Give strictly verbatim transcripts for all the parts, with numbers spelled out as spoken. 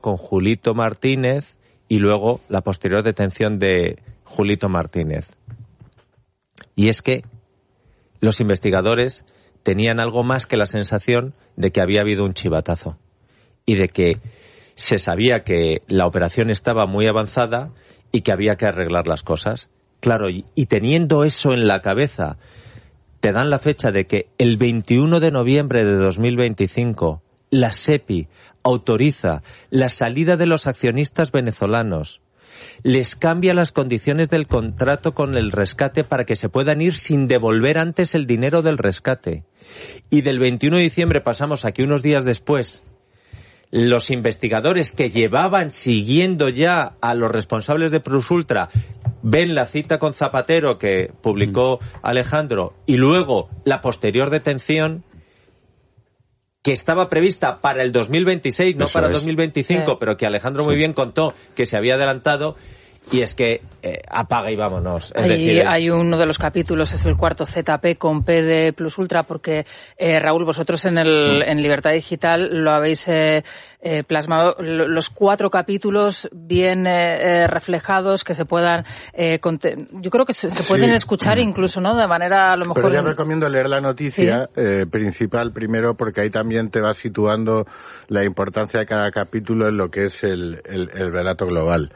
con Julito Martínez y luego la posterior detención de Julito Martínez. Y es que los investigadores tenían algo más que la sensación de que había habido un chivatazo y de que se sabía que la operación estaba muy avanzada y que había que arreglar las cosas. Claro, y, y teniendo eso en la cabeza, te dan la fecha de que el veintiuno de noviembre de dos mil veinticinco la SEPI autoriza la salida de los accionistas venezolanos, les cambia las condiciones del contrato con el rescate para que se puedan ir sin devolver antes el dinero del rescate. Y del veintiuno de diciembre pasamos a que unos días después los investigadores que llevaban siguiendo ya a los responsables de Plusultra ven la cita con Zapatero que publicó Alejandro y luego la posterior detención que estaba prevista para el dos mil veintiséis, no Eso para es. dos mil veinticinco, eh. pero que Alejandro muy sí. bien contó que se había adelantado. Y es que eh, apaga y vámonos. Es hay, decir, hay uno de los capítulos, es el cuarto Z P con P de Plusultra, porque eh, Raúl, vosotros en el en Libertad Digital lo habéis eh, eh, plasmado, los cuatro capítulos bien eh, reflejados, que se puedan, eh, yo creo que se, se pueden sí. escuchar incluso, ¿no? De manera a lo mejor. Pero yo recomiendo leer la noticia ¿Sí? eh, principal primero, porque ahí también te va situando la importancia de cada capítulo en lo que es el, el, el relato global.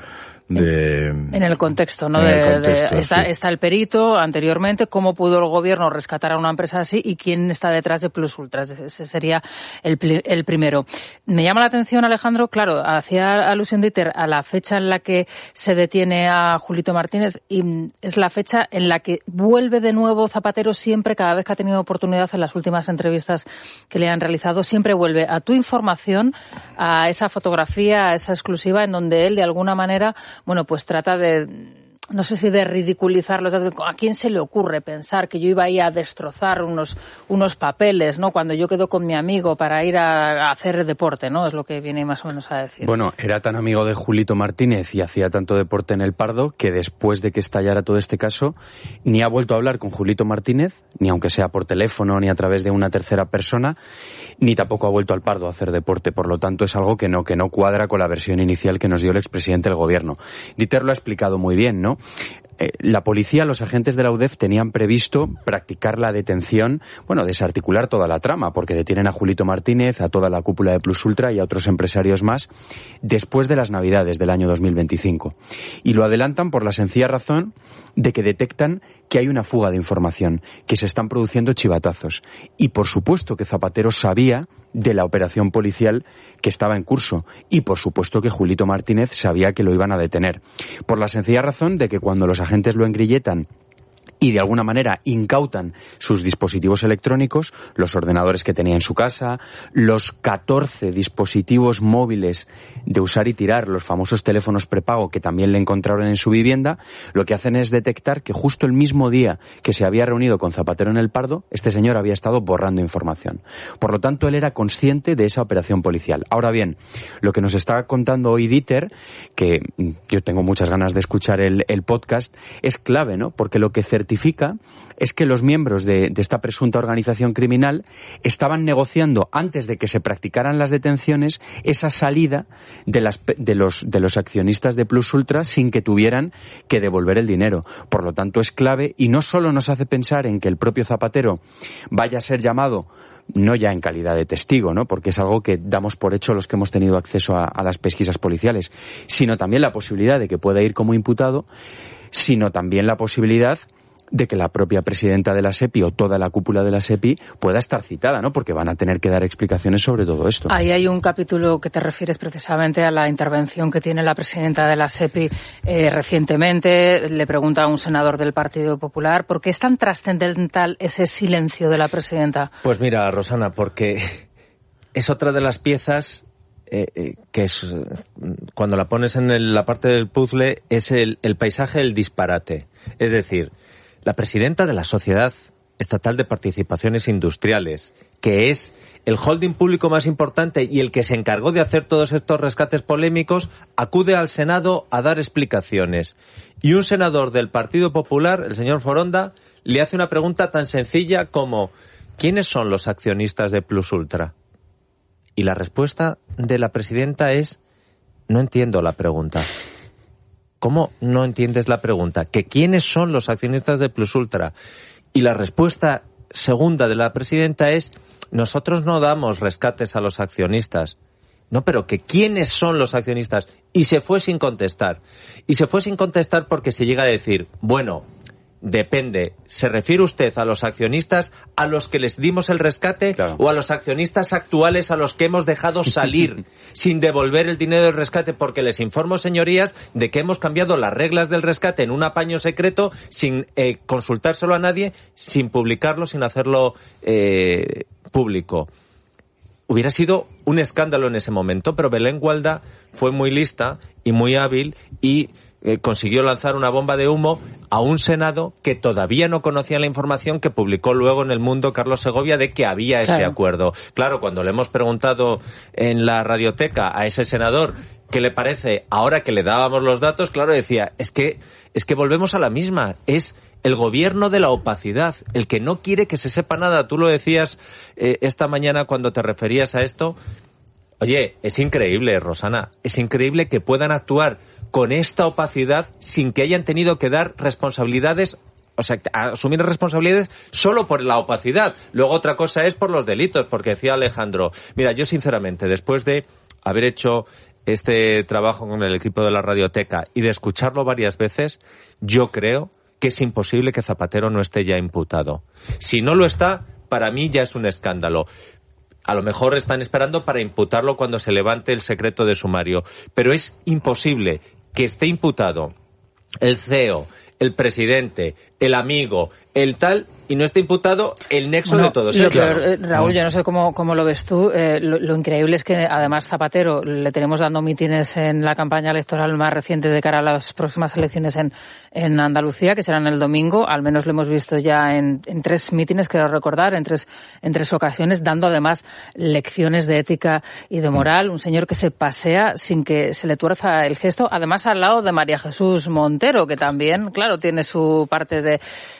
De, en el contexto, ¿no? De, el contexto, de, está, sí. está el perito anteriormente, cómo pudo el gobierno rescatar a una empresa así y quién está detrás de Plusultra. Ese sería el, el primero. Me llama la atención, Alejandro, claro, hacía alusión Dieter a la fecha en la que se detiene a Julito Martínez y es la fecha en la que vuelve de nuevo Zapatero siempre, cada vez que ha tenido oportunidad en las últimas entrevistas que le han realizado, siempre vuelve a tu información, a esa fotografía, a esa exclusiva en donde él de alguna manera bueno, pues trata de, no sé si de ridiculizar los datos. ¿A quién se le ocurre pensar que yo iba ahí a destrozar unos unos papeles, ¿no? Cuando yo quedo con mi amigo para ir a, a hacer deporte, ¿no? Es lo que viene más o menos a decir. Bueno, era tan amigo de Julito Martínez y hacía tanto deporte en el Pardo que después de que estallara todo este caso, ni ha vuelto a hablar con Julito Martínez, ni aunque sea por teléfono, ni a través de una tercera persona, ni tampoco ha vuelto al Pardo a hacer deporte. Por lo tanto, es algo que no, que no cuadra con la versión inicial que nos dio el expresidente del gobierno. Dieter lo ha explicado muy bien, ¿no? Eh, la policía, los agentes de la U D E F tenían previsto practicar la detención, bueno, desarticular toda la trama, porque detienen a Julito Martínez, a toda la cúpula de Plusultra y a otros empresarios más, después de las Navidades del año dos mil veinticinco. Y lo adelantan por la sencilla razón de que detectan que hay una fuga de información, que se están produciendo chivatazos. Y por supuesto que Zapatero sabía de la operación policial que estaba en curso. Y por supuesto que Julito Martínez sabía que lo iban a detener. Por la sencilla razón de que cuando los agentes lo engrilletan y de alguna manera incautan sus dispositivos electrónicos, los ordenadores que tenía en su casa, los catorce dispositivos móviles de usar y tirar, los famosos teléfonos prepago que también le encontraron en su vivienda, lo que hacen es detectar que justo el mismo día que se había reunido con Zapatero en el Pardo, este señor había estado borrando información. Por lo tanto, él era consciente de esa operación policial. Ahora bien, lo que nos está contando hoy Dieter, que yo tengo muchas ganas de escuchar el, el podcast, es clave, ¿no? Porque lo que certifica es que los miembros de, de esta presunta organización criminal estaban negociando, antes de que se practicaran las detenciones, esa salida de, las, de, los, de los accionistas de Plusultra sin que tuvieran que devolver el dinero. Por lo tanto, es clave y no solo nos hace pensar en que el propio Zapatero vaya a ser llamado, no ya en calidad de testigo, ¿no? Porque es algo que damos por hecho los que hemos tenido acceso a, a las pesquisas policiales, sino también la posibilidad de que pueda ir como imputado, sino también la posibilidad de que la propia presidenta de la SEPI o toda la cúpula de la SEPI pueda estar citada, ¿no? Porque van a tener que dar explicaciones sobre todo esto. Ahí hay un capítulo que te refieres precisamente a la intervención que tiene la presidenta de la SEPI eh, recientemente. Le pregunta a un senador del Partido Popular ¿por qué es tan trascendental ese silencio de la presidenta? Pues mira, Rosana, porque es otra de las piezas eh, eh, que es, cuando la pones en el, la parte del puzzle, es el, el paisaje del disparate. Es decir, la presidenta de la Sociedad Estatal de Participaciones Industriales, que es el holding público más importante y el que se encargó de hacer todos estos rescates polémicos, acude al Senado a dar explicaciones. Y un senador del Partido Popular, el señor Foronda, le hace una pregunta tan sencilla como ¿quiénes son los accionistas de Plusultra? Y la respuesta de la presidenta es no entiendo la pregunta. ¿Cómo no entiendes la pregunta? ¿Que quiénes son los accionistas de Plus Ultra? Y la respuesta segunda de la presidenta es: nosotros no damos rescates a los accionistas. No, pero que quiénes son los accionistas. Y se fue sin contestar. Y se fue sin contestar porque se llega a decir, bueno, depende. ¿Se refiere usted a los accionistas a los que les dimos el rescate, claro, o a los accionistas actuales a los que hemos dejado salir sin devolver el dinero del rescate? Porque les informo, señorías, de que hemos cambiado las reglas del rescate en un apaño secreto sin eh, consultárselo a nadie, sin publicarlo, sin hacerlo eh, público. Hubiera sido un escándalo en ese momento, pero Belén Gualda fue muy lista y muy hábil y eh, consiguió lanzar una bomba de humo a un Senado que todavía no conocía la información que publicó luego en El Mundo Carlos Segovia de que había ese claro. acuerdo. Claro, cuando le hemos preguntado en la radioteca a ese senador qué le parece, ahora que le dábamos los datos, claro, decía, es que, es que volvemos a la misma, es el gobierno de la opacidad, el que no quiere que se sepa nada. Tú lo decías eh, esta mañana cuando te referías a esto. Oye, es increíble, Rosana, es increíble que puedan actuar con esta opacidad sin que hayan tenido que dar responsabilidades, o sea, asumir responsabilidades solo por la opacidad. Luego otra cosa es por los delitos, porque decía Alejandro, mira, yo sinceramente, después de haber hecho este trabajo con el equipo de la radioteca y de escucharlo varias veces, yo creo que es imposible que Zapatero no esté ya imputado. Si no lo está, para mí ya es un escándalo. A lo mejor están esperando para imputarlo cuando se levante el secreto de sumario. Pero es imposible que esté imputado el C E O, el presidente, el amigo, el tal, y no esté imputado el nexo bueno, de todos. Lo claro. peor, Raúl, yo no sé cómo, cómo lo ves tú. Eh, lo, lo increíble es que además Zapatero le tenemos dando mítines en la campaña electoral más reciente de cara a las próximas elecciones en, en Andalucía, que serán el domingo. Al menos lo hemos visto ya en, en tres mítines, quiero recordar, en tres, en tres ocasiones, dando además lecciones de ética y de moral. Un señor que se pasea sin que se le tuerza el gesto, además al lado de María Jesús Montero, que también, claro, tiene su parte de...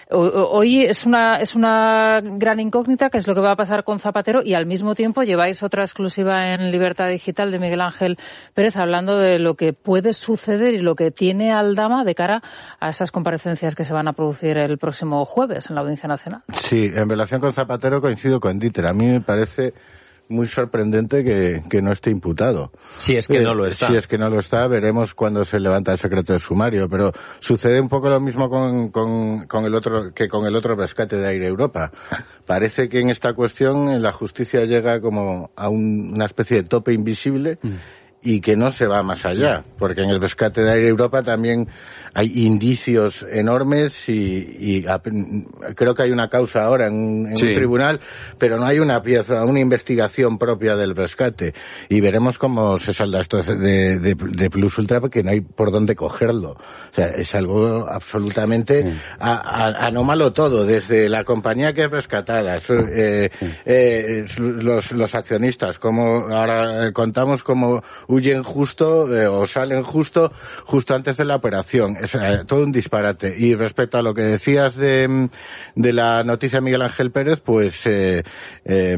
Hoy es una es una gran incógnita qué es lo que va a pasar con Zapatero, y al mismo tiempo lleváis otra exclusiva en Libertad Digital de Miguel Ángel Pérez hablando de lo que puede suceder y lo que tiene Aldama de cara a esas comparecencias que se van a producir el próximo jueves en la Audiencia Nacional. Sí, en relación con Zapatero coincido con Dieter. A mí me parece muy sorprendente que, que no esté imputado. Si es que eh, no lo está. Si es que no lo está, veremos cuando se levanta el secreto de sumario. Pero sucede un poco lo mismo con, con, con el otro, que con el otro rescate de Air Europa. Parece que en esta cuestión la justicia llega como a un, una especie de tope invisible mm. y que no se va más allá. Porque en el rescate de Air Europa también hay indicios enormes y, y a, creo que hay una causa ahora en, en sí. un tribunal, pero no hay una pieza, una investigación propia del rescate. Y veremos cómo se salda esto de, de, de Plus Ultra, porque no hay por dónde cogerlo. O sea, es algo absolutamente sí. a, a, anómalo todo, desde la compañía que es rescatada, eh, sí. eh, los, los accionistas, como ahora contamos cómo huyen justo eh, o salen justo justo antes de la operación. Es eh, todo un disparate. Y respecto a lo que decías de, de la noticia de Miguel Ángel Pérez, pues eh, eh,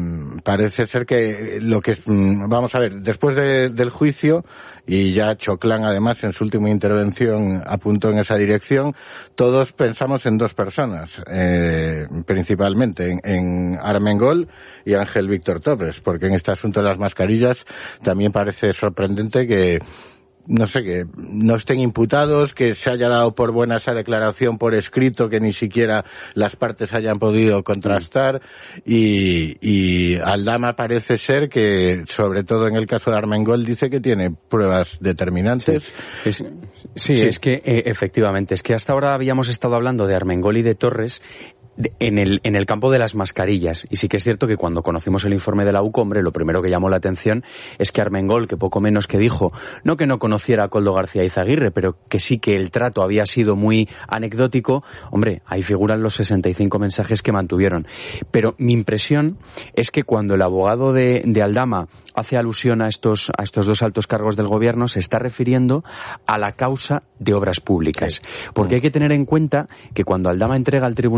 parece ser que lo que vamos a ver, después de, del juicio, y ya Choclán además en su última intervención apuntó en esa dirección, todos pensamos en dos personas, eh, principalmente en, en Armengol y Ángel Víctor Torres, porque en este asunto de las mascarillas también parece sorprendente que no sé, que no estén imputados, que se haya dado por buena esa declaración por escrito, que ni siquiera las partes hayan podido contrastar, y, y Aldama parece ser que, sobre todo en el caso de Armengol, dice que tiene pruebas determinantes. Sí, es, sí, sí. es que eh, efectivamente, es que hasta ahora habíamos estado hablando de Armengol y de Torres en el, en el campo de las mascarillas, y sí que es cierto que cuando conocimos el informe de la U C O, hombre, lo primero que llamó la atención es que Armengol, que poco menos que dijo, no que no conociera a Koldo García Izaguirre, pero que sí que el trato había sido muy anecdótico, hombre, ahí figuran los sesenta y cinco mensajes que mantuvieron. Pero mi impresión es que cuando el abogado de, de Aldama hace alusión a estos, a estos dos altos cargos del gobierno, se está refiriendo a la causa de obras públicas. Porque hay que tener en cuenta que cuando Aldama entrega al Tribunal Supremo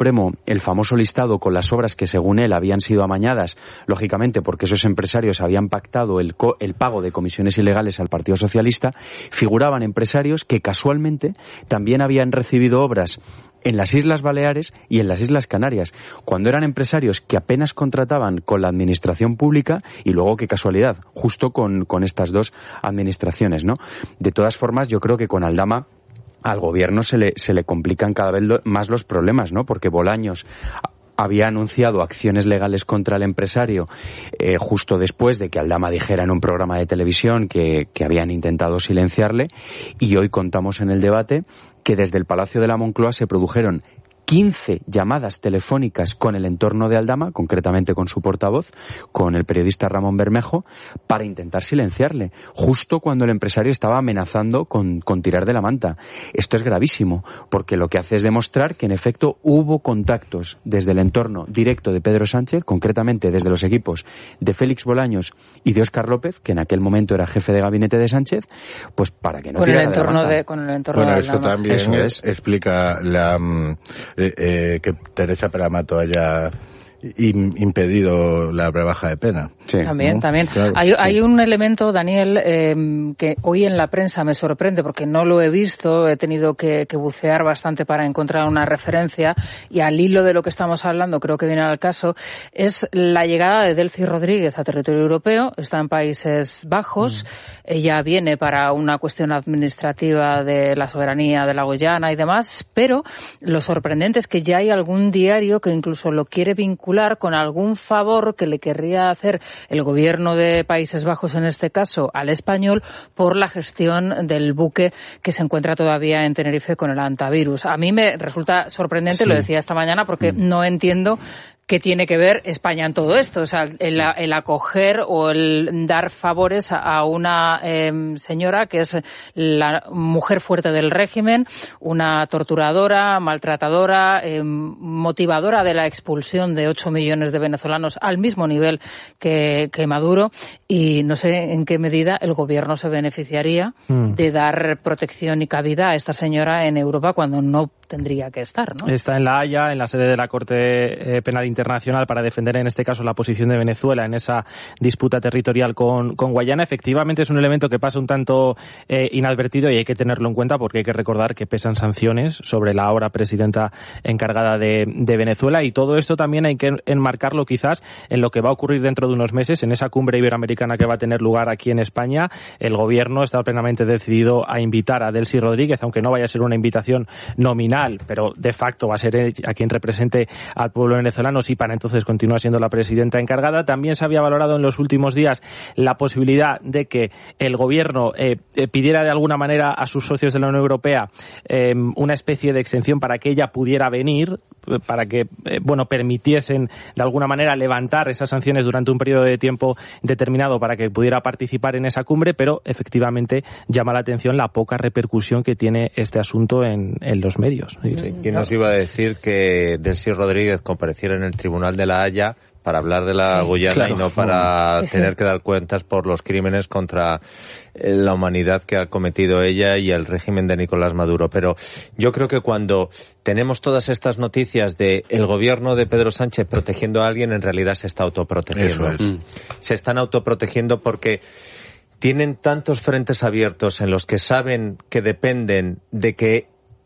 Supremo el famoso listado con las obras que según él habían sido amañadas, lógicamente porque esos empresarios habían pactado el, co- el pago de comisiones ilegales al Partido Socialista, figuraban empresarios que casualmente también habían recibido obras en las Islas Baleares y en las Islas Canarias, cuando eran empresarios que apenas contrataban con la administración pública y luego, qué casualidad, justo con, con estas dos administraciones, ¿no? De todas formas, yo creo que con Aldama al gobierno se le, se le complican cada vez lo, más los problemas, ¿no? Porque Bolaños había anunciado acciones legales contra el empresario eh, justo después de que Aldama dijera en un programa de televisión que, que habían intentado silenciarle, y hoy contamos en el debate que desde el Palacio de la Moncloa se produjeron quince llamadas telefónicas con el entorno de Aldama, concretamente con su portavoz, con el periodista Ramón Bermejo, para intentar silenciarle, justo cuando el empresario estaba amenazando con, con tirar de la manta. Esto es gravísimo, porque lo que hace es demostrar que en efecto hubo contactos desde el entorno directo de Pedro Sánchez, concretamente desde los equipos de Félix Bolaños y de Óscar López, que en aquel momento era jefe de gabinete de Sánchez, pues para que no con tirara el entorno de la manta. De, con el entorno bueno, de eso Aldama. también Eso es, es. explica la... Eh, eh, que Teresa Paramato haya im- impedido la rebaja de pena. Sí, También, ¿no? también. Claro, hay, sí. hay un elemento, Daniel, eh, que hoy en la prensa me sorprende porque no lo he visto, he tenido que, que bucear bastante para encontrar una referencia, y al hilo de lo que estamos hablando, creo que viene al caso, es la llegada de Delcy Rodríguez a territorio europeo, está en Países Bajos, mm. ella viene para una cuestión administrativa de la soberanía de la Guyana y demás, pero lo sorprendente es que ya hay algún diario que incluso lo quiere vincular con algún favor que le querría hacer el gobierno de Países Bajos, en este caso al español, por la gestión del buque que se encuentra todavía en Tenerife con el antivirus. A mí me resulta sorprendente, sí. Lo decía esta mañana, porque mm. no entiendo ¿qué tiene que ver España en todo esto? O sea, el, el acoger o el dar favores a una eh, señora que es la mujer fuerte del régimen, una torturadora, maltratadora, eh, motivadora de la expulsión de ocho millones de venezolanos al mismo nivel que, que Maduro, y no sé en qué medida el gobierno se beneficiaría mm. de dar protección y cabida a esta señora en Europa cuando no tendría que estar, ¿no? Está en La Haya, en la sede de la Corte eh, Penal Internacional, para defender en este caso la posición de Venezuela en esa disputa territorial con, con Guayana. Efectivamente es un elemento que pasa un tanto eh, inadvertido y hay que tenerlo en cuenta, porque hay que recordar que pesan sanciones sobre la ahora presidenta encargada de, de Venezuela, y todo esto también hay que enmarcarlo quizás en lo que va a ocurrir dentro de unos meses en esa cumbre iberoamericana que va a tener lugar aquí en España. El gobierno está plenamente decidido a invitar a Delcy Rodríguez, aunque no vaya a ser una invitación nominal, pero de facto va a ser a quien represente al pueblo venezolano, si para entonces continúa siendo la presidenta encargada. También se había valorado en los últimos días la posibilidad de que el gobierno eh, pidiera de alguna manera a sus socios de la Unión Europea eh, una especie de exención para que ella pudiera venir, para que eh, bueno permitiesen de alguna manera levantar esas sanciones durante un periodo de tiempo determinado para que pudiera participar en esa cumbre, pero efectivamente llama la atención la poca repercusión que tiene este asunto en, en los medios. Sí, ¿quién nos iba a decir que Delcy Rodríguez compareciera en el Tribunal de La Haya para hablar de la sí, Guyana claro. y no para sí, tener sí. que dar cuentas por los crímenes contra la humanidad que ha cometido ella y el régimen de Nicolás Maduro? Pero yo creo que cuando tenemos todas estas noticias de el gobierno de Pedro Sánchez protegiendo a alguien, en realidad se está autoprotegiendo. Eso es. Mm. Se están autoprotegiendo porque tienen tantos frentes abiertos en los que saben que dependen de que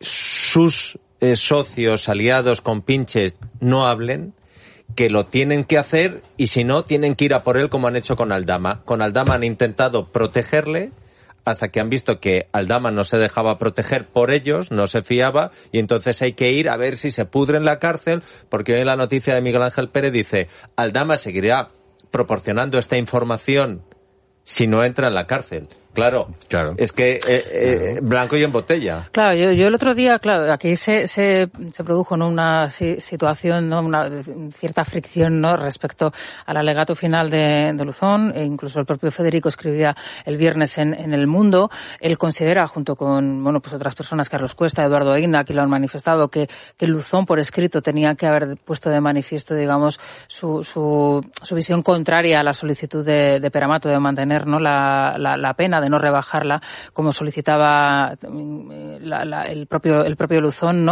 sus eh, socios, aliados, compinches no hablen, que lo tienen que hacer, y si no, tienen que ir a por él, como han hecho con Aldama. Con Aldama han intentado protegerle hasta que han visto que Aldama no se dejaba proteger por ellos, no se fiaba, y entonces hay que ir a ver si se pudre en la cárcel, porque hoy la noticia de Miguel Ángel Pérez dice: Aldama seguirá proporcionando esta información si no entra en la cárcel. Claro, claro. Es que eh, eh, blanco y en botella. Claro, yo, yo el otro día, claro, aquí se se, se produjo ¿no? una si, situación, ¿no? una cierta fricción, ¿no? respecto al alegato final de, de Luzón, e incluso el propio Federico escribía el viernes en, en El Mundo. Él considera, junto con bueno pues otras personas, Carlos Cuesta, Eduardo Eina, que lo han manifestado, que, que Luzón por escrito tenía que haber puesto de manifiesto, digamos, su, su, su visión contraria a la solicitud de, de Peramato de mantener ¿no? la, la, la pena, de no rebajarla, como solicitaba la, la, el propio el propio Luzón, ¿no?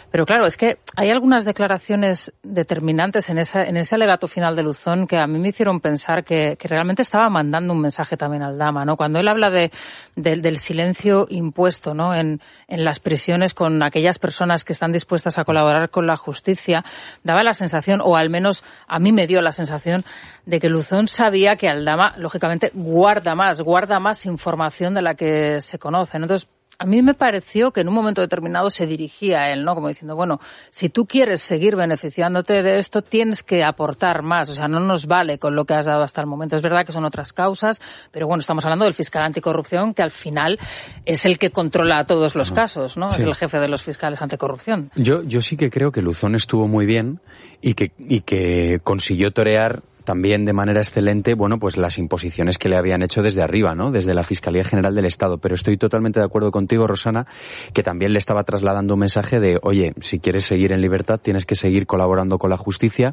Pero claro, es que hay algunas declaraciones determinantes en, esa, en ese alegato final de Luzón que a mí me hicieron pensar que, que realmente estaba mandando un mensaje también al Aldama, ¿no? Cuando él habla de, de del silencio impuesto, ¿no? En, en las prisiones con aquellas personas que están dispuestas a colaborar con la justicia, daba la sensación, o al menos a mí me dio la sensación, de que Luzón sabía que Aldama, lógicamente, guarda más, guarda más información de la que se conoce. Entonces, a mí me pareció que en un momento determinado se dirigía a él, ¿no? Como diciendo, bueno, si tú quieres seguir beneficiándote de esto, tienes que aportar más. O sea, no nos vale con lo que has dado hasta el momento. Es verdad que son otras causas, pero bueno, estamos hablando del fiscal anticorrupción, que al final es el que controla todos los casos, ¿no? Sí. Es el jefe de los fiscales anticorrupción. Yo, yo sí que creo que Luzón estuvo muy bien y que, y que consiguió torear también de manera excelente, bueno, pues las imposiciones que le habían hecho desde arriba, ¿no? Desde la Fiscalía General del Estado. Pero estoy totalmente de acuerdo contigo, Rosana, que también le estaba trasladando un mensaje de, oye, si quieres seguir en libertad, tienes que seguir colaborando con la justicia.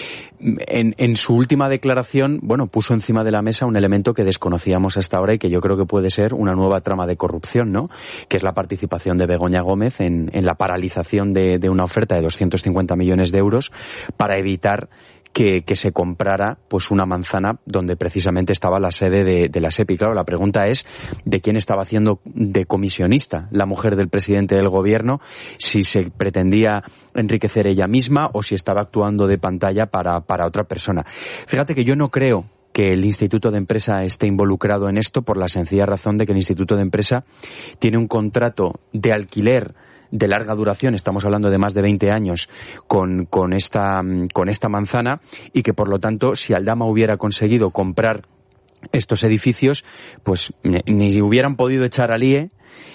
En, en su última declaración, bueno, puso encima de la mesa un elemento que desconocíamos hasta ahora y que yo creo que puede ser una nueva trama de corrupción, ¿no? Que es la participación de Begoña Gómez en, en la paralización de, de una oferta de doscientos cincuenta millones de euros para evitar Que, que se comprara pues una manzana donde precisamente estaba la sede de, de la SEPI. Claro, la pregunta es de quién estaba haciendo de comisionista la mujer del presidente del gobierno, si se pretendía enriquecer ella misma o si estaba actuando de pantalla para, para otra persona. Fíjate que yo no creo que el Instituto de Empresa esté involucrado en esto por la sencilla razón de que el Instituto de Empresa tiene un contrato de alquiler de larga duración, estamos hablando de más de veinte años, con, con esta, con esta manzana, y que por lo tanto, si Aldama hubiera conseguido comprar estos edificios, pues ni hubieran podido echar al I E,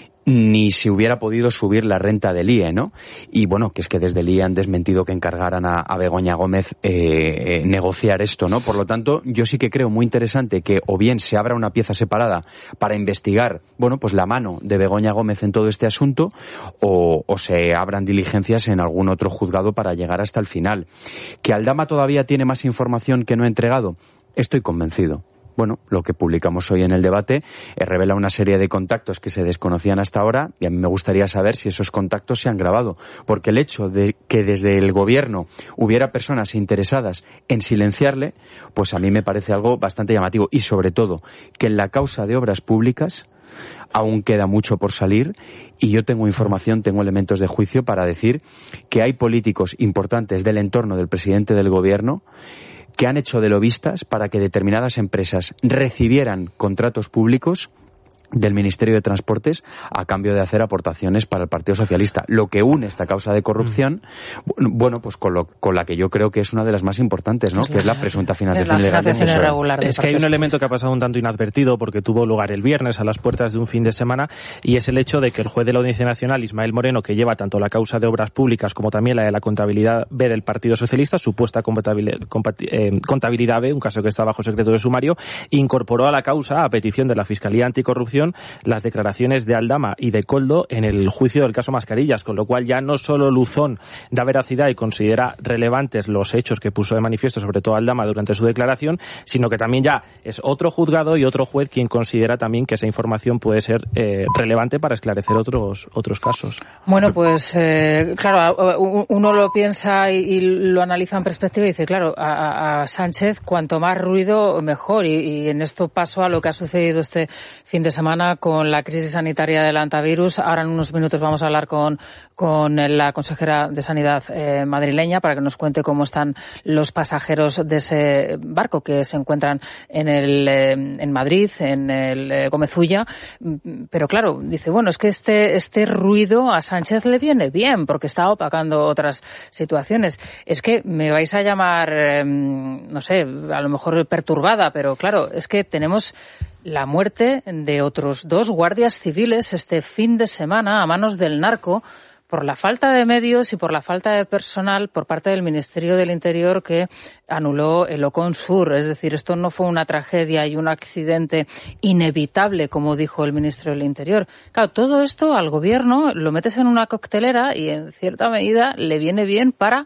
ni se hubiera podido subir la renta del I E, ¿no? Y bueno, que es que desde el I E han desmentido que encargaran a, a Begoña Gómez eh, eh, negociar esto, ¿no? Por lo tanto, yo sí que creo muy interesante que o bien se abra una pieza separada para investigar, bueno, pues la mano de Begoña Gómez en todo este asunto, o, o se abran diligencias en algún otro juzgado para llegar hasta el final. ¿Que Aldama todavía tiene más información que no ha entregado? Estoy convencido. Bueno, lo que publicamos hoy en el debate eh, revela una serie de contactos que se desconocían hasta ahora, y a mí me gustaría saber si esos contactos se han grabado, porque el hecho de que desde el gobierno hubiera personas interesadas en silenciarle, pues a mí me parece algo bastante llamativo, y sobre todo que en la causa de obras públicas aún queda mucho por salir, y yo tengo información, tengo elementos de juicio para decir que hay políticos importantes del entorno del presidente del gobierno que han hecho de lobistas para que determinadas empresas recibieran contratos públicos del Ministerio de Transportes a cambio de hacer aportaciones para el Partido Socialista. Lo que une esta causa de corrupción, mm. bueno, pues con, lo, con la que yo creo que es una de las más importantes, ¿no? Es que la, es la presunta financiación es la ilegal. Irregular es que hay un elemento que ha pasado un tanto inadvertido porque tuvo lugar el viernes a las puertas de un fin de semana, y es el hecho de que el juez de la Audiencia Nacional, Ismael Moreno, que lleva tanto la causa de obras públicas como también la de la contabilidad B del Partido Socialista, supuesta contabilidad, eh, contabilidad B, un caso que está bajo secreto de sumario, incorporó a la causa, a petición de la Fiscalía Anticorrupción, las declaraciones de Aldama y de Koldo en el juicio del caso Mascarillas, con lo cual ya no solo Luzón da veracidad y considera relevantes los hechos que puso de manifiesto, sobre todo Aldama, durante su declaración, sino que también ya es otro juzgado y otro juez quien considera también que esa información puede ser eh, relevante para esclarecer otros otros casos. Bueno, pues eh, claro, uno lo piensa y, y lo analiza en perspectiva y dice, claro, a, a Sánchez cuanto más ruido mejor, y, y en esto paso a lo que ha sucedido este fin de semana con la crisis sanitaria del antivirus. Ahora en unos minutos vamos a hablar con, con la consejera de Sanidad eh, madrileña para que nos cuente cómo están los pasajeros de ese barco que se encuentran en el eh, en Madrid, en el eh, Gómez Ulla. Pero claro, dice, bueno, es que este este ruido a Sánchez le viene bien porque está opacando otras situaciones. Es que me vais a llamar, eh, no sé, a lo mejor perturbada, pero claro, es que tenemos la muerte de otros dos guardias civiles este fin de semana a manos del narco por la falta de medios y por la falta de personal por parte del Ministerio del Interior, que anuló el Ocon Sur. Es decir, esto no fue una tragedia y un accidente inevitable, como dijo el Ministro del Interior. Claro, todo esto al gobierno lo metes en una coctelera y en cierta medida le viene bien para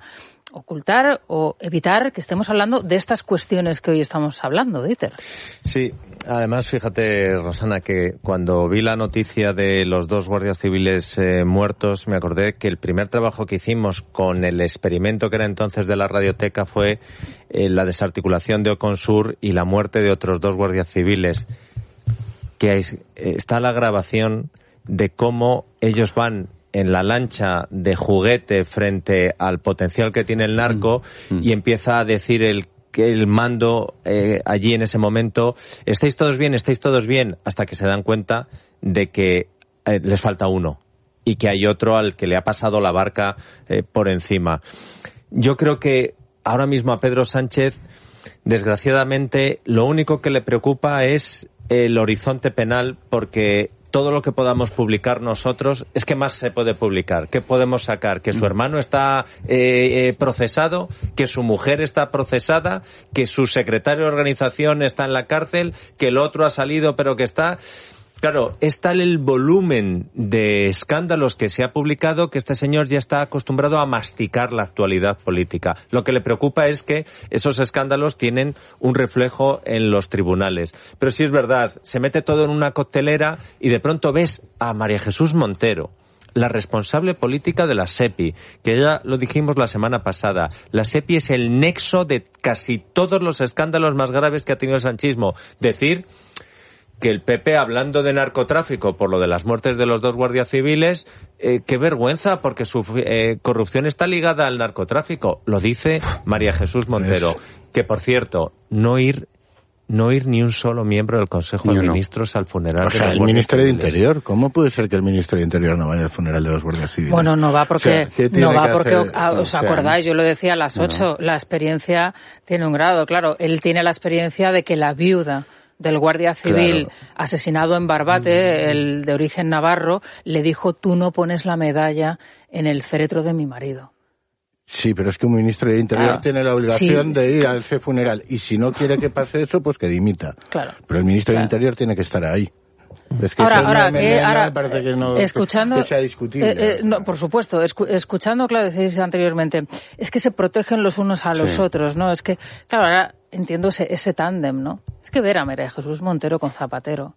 ocultar o evitar que estemos hablando de estas cuestiones que hoy estamos hablando, Dieter. Sí, además, fíjate, Rosana, que cuando vi la noticia de los dos guardias civiles eh, muertos, me acordé que el primer trabajo que hicimos con el experimento que era entonces de la radioteca fue eh, la desarticulación de Oconsur y la muerte de otros dos guardias civiles, que hay, eh, está la grabación de cómo ellos van en la lancha de juguete frente al potencial que tiene el narco mm, mm. y empieza a decir el que el mando eh, allí en ese momento, estáis todos bien, estáis todos bien, hasta que se dan cuenta de que eh, les falta uno y que hay otro al que le ha pasado la barca eh, por encima. Yo creo que ahora mismo a Pedro Sánchez, desgraciadamente, lo único que le preocupa es el horizonte penal, porque todo lo que podamos publicar nosotros, es que más se puede publicar. ¿Qué podemos sacar? Que su hermano está eh, procesado, que su mujer está procesada, que su secretario de organización está en la cárcel, que el otro ha salido pero que está... Claro, es tal el volumen de escándalos que se ha publicado que este señor ya está acostumbrado a masticar la actualidad política. Lo que le preocupa es que esos escándalos tienen un reflejo en los tribunales. Pero sí es verdad, se mete todo en una coctelera y de pronto ves a María Jesús Montero, la responsable política de la SEPI, que ya lo dijimos la semana pasada. La SEPI es el nexo de casi todos los escándalos más graves que ha tenido el sanchismo. Decir que el P P, hablando de narcotráfico por lo de las muertes de los dos guardias civiles, eh, qué vergüenza, porque su eh, corrupción está ligada al narcotráfico. Lo dice María Jesús Montero. Que, por cierto, no ir no ir ni un solo miembro del Consejo de Ministros al funeral o sea, de los el Ministerio de Interior. ¿Cómo puede ser que el Ministerio de Interior no vaya al funeral de los guardias civiles? Bueno, no va porque, o sea, no va porque hacer? os acordáis, yo lo decía a las ocho, no. La experiencia tiene un grado. Claro, él tiene la experiencia de que la viuda del guardia civil claro. asesinado en Barbate, el de origen navarro, le dijo: tú no pones la medalla en el féretro de mi marido. Sí, pero es que un ministro de Interior claro. tiene la obligación sí, de ir a ese funeral, y si no quiere que pase eso, pues que dimita. Claro. Pero el ministro claro. de Interior tiene que estar ahí. Es que ahora, eso ahora, me, eh, me, ahora me parece que no escuchando, que sea discutible. Eh, eh, no, por supuesto, escu escuchando, claro, decíais anteriormente, es que se protegen los unos a los sí. otros, ¿no? Es que, claro, ahora entiendo ese, ese tándem, ¿no? Es que ver a María Jesús Montero con Zapatero.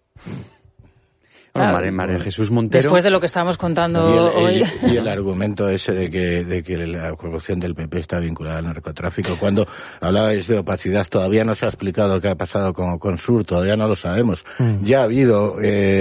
Claro, María, María Jesús Montero. Después de lo que estamos contando y el, hoy. El, y el argumento ese de que, de que la corrupción del P P está vinculada al narcotráfico. Cuando hablabais de opacidad, todavía no se ha explicado qué ha pasado con Oconsur, todavía no lo sabemos. Mm. Ya ha habido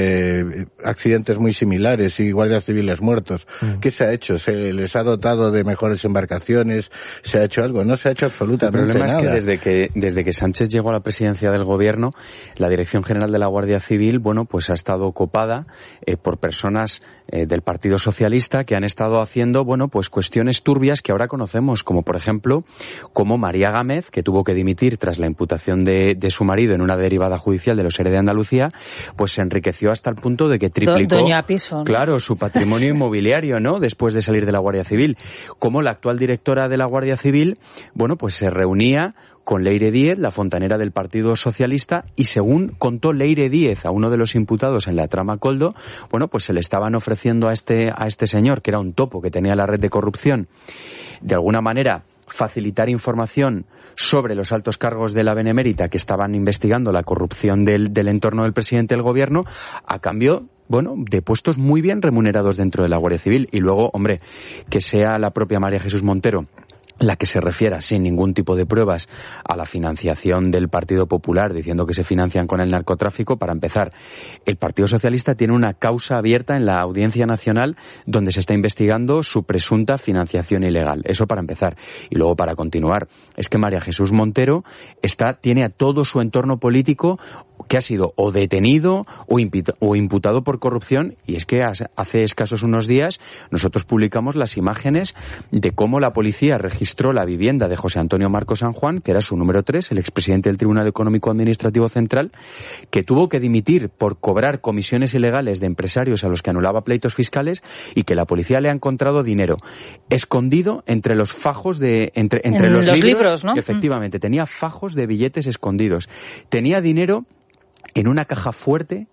eh, accidentes muy similares y guardias civiles muertos. Mm. ¿Qué se ha hecho? ¿Se les ha dotado de mejores embarcaciones? ¿Se ha hecho algo? No se ha hecho absolutamente nada. El problema es que desde que desde que Sánchez llegó a la presidencia del gobierno, la Dirección General de la Guardia Civil, bueno, pues ha estado ocupada Eh, por personas eh, del Partido Socialista que han estado haciendo, bueno, pues cuestiones turbias que ahora conocemos, como por ejemplo, como María Gámez, que tuvo que dimitir tras la imputación de, de su marido en una derivada judicial de los E R E de Andalucía, pues se enriqueció hasta el punto de que triplicó, Do, Doña Piso, ¿no? claro, su patrimonio inmobiliario, ¿no?, después de salir de la Guardia Civil. Como la actual directora de la Guardia Civil, bueno, pues se reunía con Leire Díez, la fontanera del Partido Socialista, y según contó Leire Díez a uno de los imputados en la trama Coldo, bueno, pues se le estaban ofreciendo a este, a este señor, que era un topo que tenía la red de corrupción, de alguna manera facilitar información sobre los altos cargos de la Benemérita que estaban investigando la corrupción del, del entorno del presidente del gobierno, a cambio, bueno, de puestos muy bien remunerados dentro de la Guardia Civil. Y luego, hombre, que sea la propia María Jesús Montero la que se refiera sin ningún tipo de pruebas a la financiación del Partido Popular, diciendo que se financian con el narcotráfico. Para empezar, el Partido Socialista tiene una causa abierta en la Audiencia Nacional donde se está investigando su presunta financiación ilegal. Eso para empezar. Y luego, para continuar, es que María Jesús Montero está, tiene a todo su entorno político que ha sido o detenido o, o imputado por corrupción, y es que hace escasos unos días nosotros publicamos las imágenes de cómo la policía registró la vivienda de José Antonio Marco San Juan, que era su número tres, el expresidente del Tribunal Económico Administrativo Central, que tuvo que dimitir por cobrar comisiones ilegales de empresarios a los que anulaba pleitos fiscales, y que la policía le ha encontrado dinero escondido entre los fajos de entre, entre en los, los libros, libros, ¿no? Efectivamente, tenía fajos de billetes escondidos, tenía dinero en una caja fuerte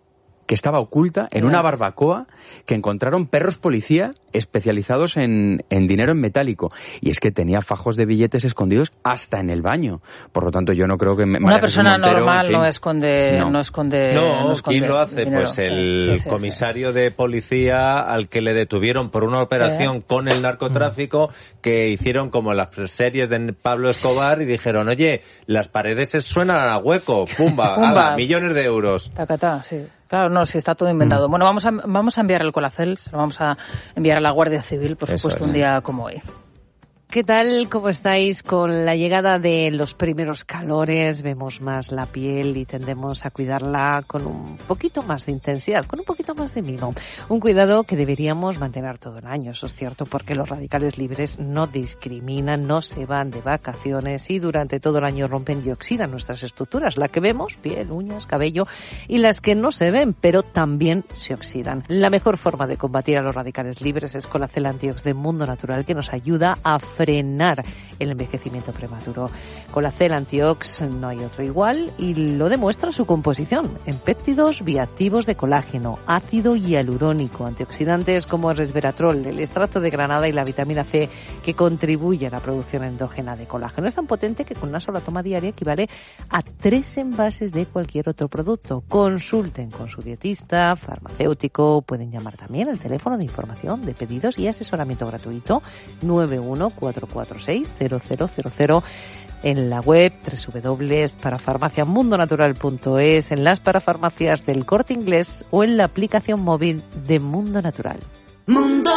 que estaba oculta en una barbacoa que encontraron perros policía especializados en, en dinero en metálico. Y es que tenía fajos de billetes escondidos hasta en el baño. Por lo tanto, yo no creo que... Una María persona Montero, normal en fin, no esconde... No, no esconde... No, no esconde ¿quién lo hace? Dinero. Pues el sí, sí, comisario sí. de policía al que le detuvieron por una operación sí. con el narcotráfico mm. que hicieron como las series de Pablo Escobar y dijeron, oye, las paredes suenan a hueco, pumba, ala, millones de euros. Tacatá, sí. Claro, no, sí, está todo inventado. Mm. Bueno, vamos a, vamos a enviar el Colacel, se lo vamos a enviar a la Guardia Civil, por Eso supuesto, es. un día como hoy. ¿Qué tal? ¿Cómo estáis? Con la llegada de los primeros calores vemos más la piel y tendemos a cuidarla con un poquito más de intensidad, con un poquito más de mimo. Un cuidado que deberíamos mantener todo el año, eso es cierto, porque los radicales libres no discriminan, no se van de vacaciones y durante todo el año rompen y oxidan nuestras estructuras, la que vemos, piel, uñas, cabello, y las que no se ven, pero también se oxidan. La mejor forma de combatir a los radicales libres es Colacel Antiox de Mundo Natural, que nos ayuda a frenar el envejecimiento prematuro. Colacel Antiox no hay otro igual y lo demuestra su composición en péptidos bioactivos de colágeno, ácido hialurónico, antioxidantes como el resveratrol, el extracto de granada y la vitamina C que contribuye a la producción endógena de colágeno. Es tan potente que con una sola toma diaria equivale a tres envases de cualquier otro producto. Consulten con su dietista, farmacéutico, pueden llamar también al teléfono de información de pedidos y asesoramiento gratuito nueve uno cuatro cuatro seis cero cero cero cero en la web doble u doble u doble u punto parafarmaciamundonatural punto es, en las parafarmacias del Corte Inglés o en la aplicación móvil de Mundo Natural. Mundo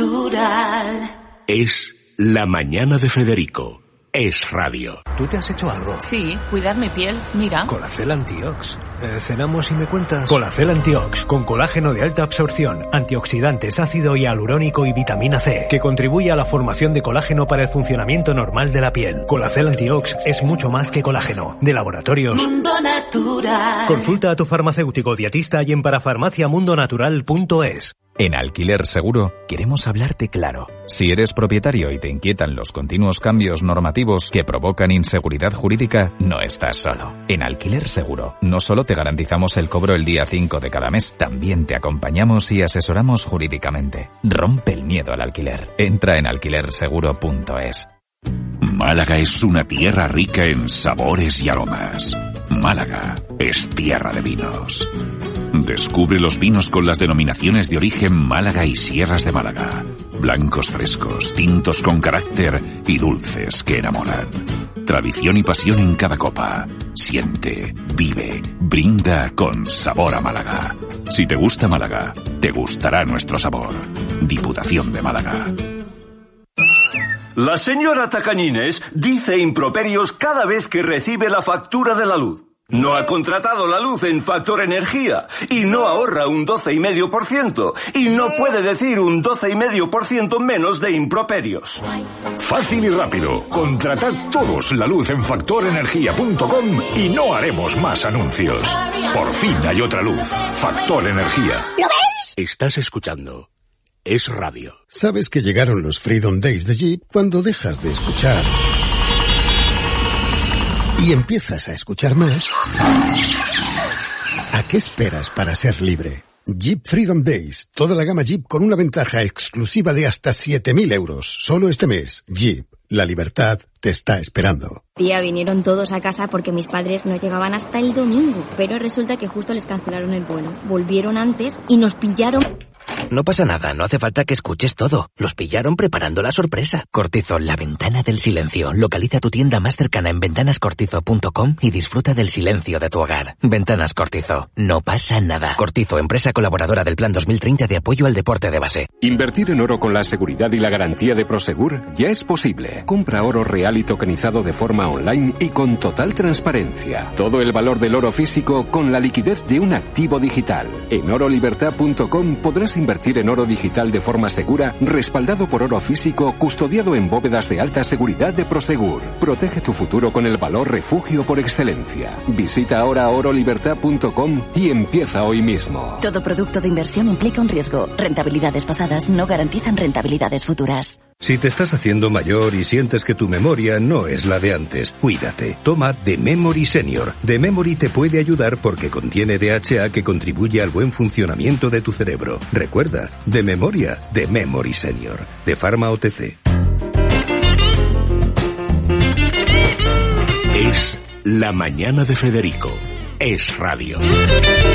Natural. Es la mañana de Federico. Es radio. ¿Tú te has hecho algo? Sí, cuidar mi piel, mira. Colacel Antiox. Eh, cenamos y me cuentas. Colacel Antiox, con colágeno de alta absorción, antioxidantes, ácido hialurónico y vitamina C, que contribuye a la formación de colágeno para el funcionamiento normal de la piel. Colacel Antiox es mucho más que colágeno. De laboratorios Mundo Natural. Consulta a tu farmacéutico dietista y en parafarmaciamundonatural punto es. En Alquiler Seguro queremos hablarte claro. Si eres propietario y te inquietan los continuos cambios normativos que provocan inseguridad jurídica, no estás solo. En Alquiler Seguro no solo te garantizamos el cobro el día cinco de cada mes, también te acompañamos y asesoramos jurídicamente. Rompe el miedo al alquiler. Entra en alquiler seguro punto es. Málaga es una tierra rica en sabores y aromas. Málaga es tierra de vinos. Descubre los vinos con las denominaciones de origen Málaga y Sierras de Málaga. Blancos frescos, tintos con carácter y dulces que enamoran. Tradición y pasión en cada copa. Siente, vive, brinda con sabor a Málaga. Si te gusta Málaga, te gustará nuestro sabor. Diputación de Málaga. La señora Tacañines dice improperios cada vez que recibe la factura de la luz. No ha contratado la luz en Factor Energía y no ahorra un doce coma cinco por ciento y no puede decir un doce coma cinco por ciento menos de improperios. Fácil y rápido. Contratad todos la luz en factor energía punto com y no haremos más anuncios. Por fin hay otra luz. Factor Energía. ¿Lo ves? Estás escuchando Es Radio. Sabes que llegaron los Freedom Days de Jeep cuando dejas de escuchar y empiezas a escuchar más. ¿A qué esperas para ser libre? Jeep Freedom Days. Toda la gama Jeep con una ventaja exclusiva de hasta siete mil euros. Solo este mes. Jeep. La libertad te está esperando. Tía, vinieron todos a casa porque mis padres no llegaban hasta el domingo. Pero resulta que justo les cancelaron el vuelo. Volvieron antes y nos pillaron... No pasa nada, no hace falta que escuches todo. Los pillaron preparando la sorpresa. Cortizo, la ventana del silencio. Localiza tu tienda más cercana en ventanas cortizo punto com y disfruta del silencio de tu hogar. Ventanas Cortizo. No pasa nada. Cortizo, empresa colaboradora del Plan dos mil treinta de apoyo al deporte de base. Invertir en oro con la seguridad y la garantía de Prosegur ya es posible. Compra oro real y tokenizado de forma online y con total transparencia. Todo el valor del oro físico con la liquidez de un activo digital. En oro libertad punto com podrás invertir en oro digital de forma segura, respaldado por oro físico, custodiado en bóvedas de alta seguridad de Prosegur. Protege tu futuro con el valor refugio por excelencia. Visita ahora oro libertad punto com y empieza hoy mismo. Todo producto de inversión implica un riesgo. Rentabilidades pasadas no garantizan rentabilidades futuras. Si te estás haciendo mayor y sientes que tu memoria no es la de antes, cuídate. Toma The Memory Senior. The Memory te puede ayudar porque contiene D H A que contribuye al buen funcionamiento de tu cerebro. Recuerda, de memoria, The Memory Senior. De Pharma O T C. Es La Mañana de Federico. Es radio.